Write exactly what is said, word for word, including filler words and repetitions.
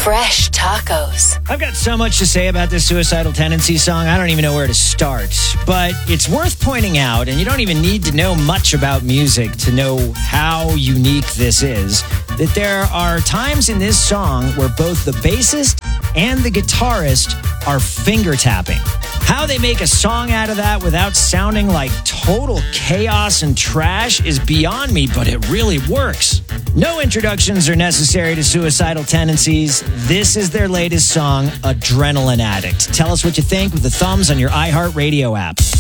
Fresh tacos. I've got so much to say about this Suicidal Tendencies song, I don't even know where to start. But it's worth pointing out, and you don't even need to know much about music to know how unique this is, that there are times in this song where both the bassist and the guitarist are finger tapping. How they make a song out of that without sounding like total chaos and trash is beyond me, but it really works. No introductions are necessary to Suicidal Tendencies. This is their latest song, Adrenaline Addict. Tell us what you think with the thumbs on your iHeartRadio app.